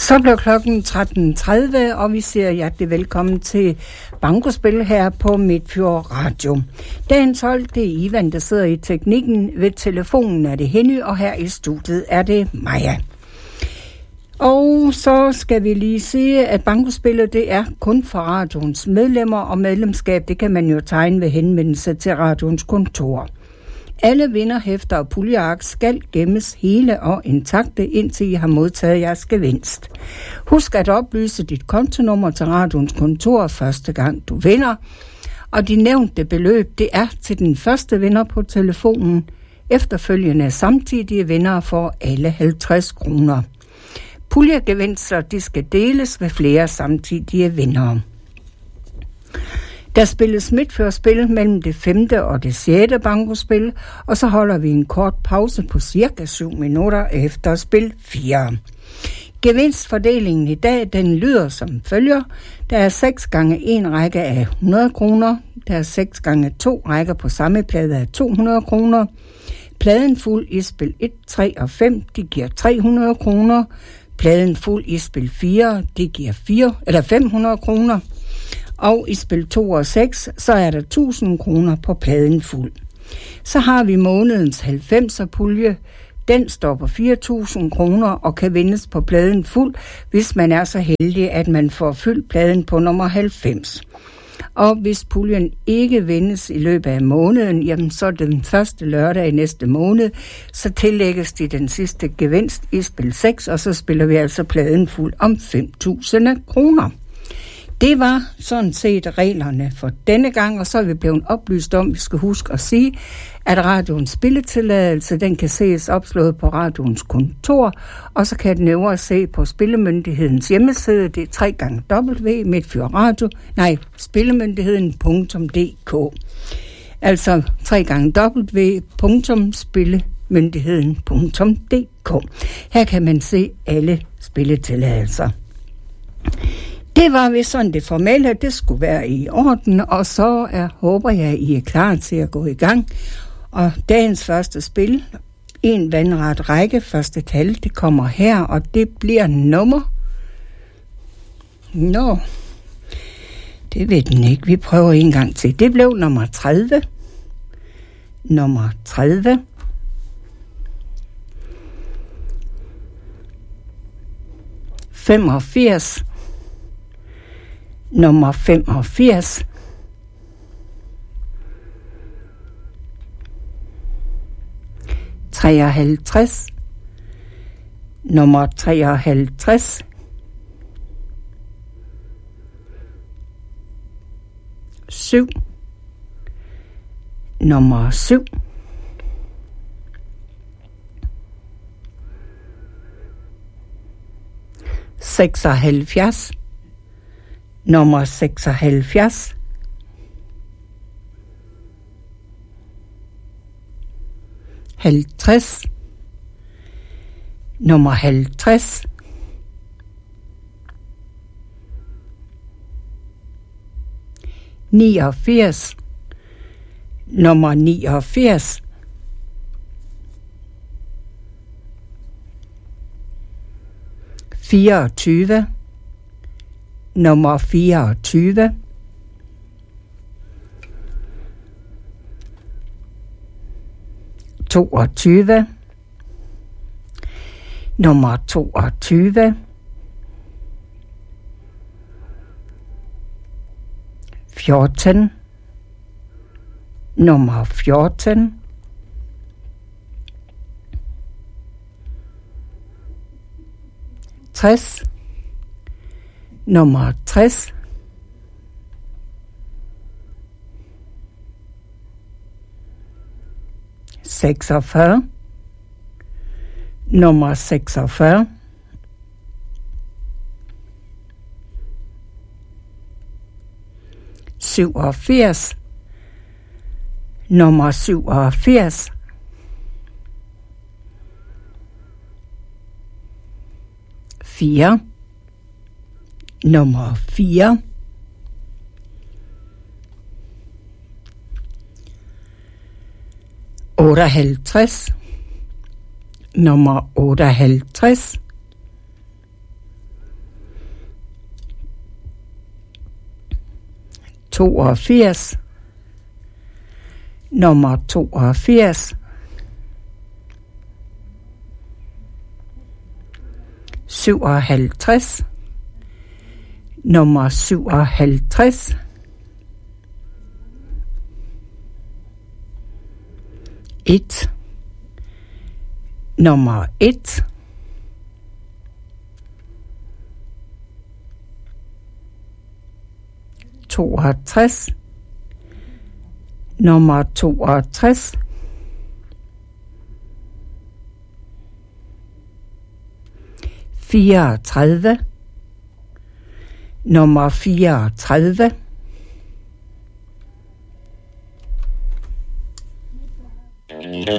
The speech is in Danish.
Så blev klokken 13.30, og vi siger hjertelig velkommen til Bankospil her på Midtfjord Radio. Dagens hold, det er Ivan, der sidder i teknikken. Ved telefonen er det Henny, og her i studiet er det Maja. Og så skal vi lige sige, at Bankospillet, det er kun for radioens medlemmer, og medlemskab, det kan man jo tegne ved henvendelse til radioens kontor. Alle vinderhæfter og puljeark skal gemmes hele og intakte, indtil I har modtaget jeres gevinst. Husk at oplyse dit kontonummer til radioens kontor første gang du vinder. Og de nævnte beløb, det er til den første vinder på telefonen. Efterfølgende samtidige vindere får alle 50 kroner. Puljegevinster, de skal deles ved flere samtidige vindere. Der spilles midtførspil mellem det 5. og det 6. bankospil, og så holder vi en kort pause på cirka 7 minutter efter spil 4. Gevinstfordelingen i dag, den lyder som følger. Der er 6 gange 1 række af 100 kroner. Der er 6 gange 2 rækker på samme plade af 200 kroner. Pladen fuld i spil 1, 3 og 5, de giver 300 kroner. Pladen fuld i spil 4, det giver 500 kroner. Og i spil 2 og 6, så er der 1000 kroner på pladen fuld. Så har vi månedens 90'er pulje. Den står på 4.000 kroner og kan vindes på pladen fuld, hvis man er så heldig, at man får fyldt pladen på nummer 90. Og hvis puljen ikke vindes i løbet af måneden, jamen så den første lørdag i næste måned, så tillægges de den sidste gevinst i spil 6, og så spiller vi altså pladen fuld om 5.000 kroner. Det var sådan set reglerne for denne gang, og så er vi blevet oplyst om, vi skal huske at sige, at radioens spilletilladelse, den kan ses opslået på radioens kontor, og så kan den øvrigt se på Spillemyndighedens hjemmeside, det er spillemyndigheden.dk. Altså www.spillemyndigheden.dk. Her kan man se alle spilletilladelser. Det var vist sådan det formelle, det skulle være i orden, og så håber jeg, at I er klar til at gå i gang. Og dagens første spil, en vandret række, første tal, det kommer her, og det bliver nummer. Det ved den ikke, vi prøver en gang til. Det blev nummer 30. Nummer 30. Nummer 85. Nummer 53. Nummer 7. Nummer 76. 50. Nummer 50. 89. Nummer 89. 24. Nummer 24. 22. Nummer 22. 14. Nummer 14. 60. Nummer 60. 46. Nummer 46. 87. Nummer 87. 4. Nummer 4. 58. Nummer 58. 82, nummer 82, 57, nummer 57, 1, nummer 1, 62, nummer 62, 34, nummer 34,